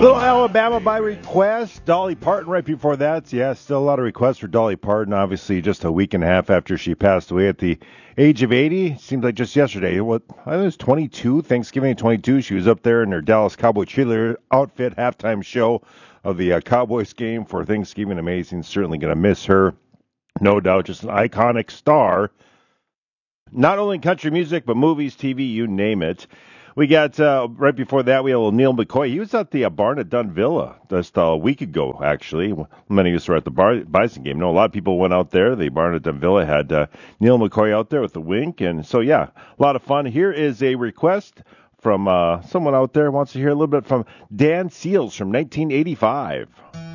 Little Alabama by request. Dolly Parton right before that. Yeah, still a lot of requests for Dolly Parton. Obviously, just a week and a half after she passed away at the age of 80. Seems like just yesterday. What? I think it was 22. Thanksgiving 22. She was up there in her Dallas Cowboy cheerleader outfit halftime show of the Cowboys game for Thanksgiving. Amazing. Certainly going to miss her. No doubt. Just an iconic star. Not only in country music, but movies, TV, you name it. We got, right before that, we had a little Neil McCoy. He was at the barn at Dunn Villa just a week ago, actually. Many of us were at the Bison game. No, a lot of people went out there. The barn at Dunn Villa had Neil McCoy out there with the wink. And so, yeah, a lot of fun. Here is a request from someone out there who wants to hear a little bit from Dan Seals from 1985.